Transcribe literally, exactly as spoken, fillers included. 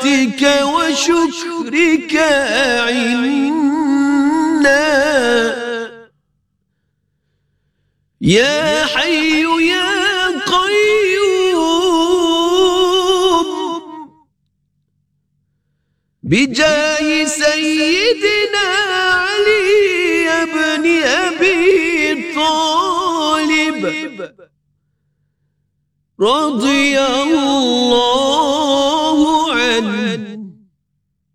دعوتك وشكرك عنا يا حي يا قيوم بجاه سيدنا علي بن أبي طالب رضي الله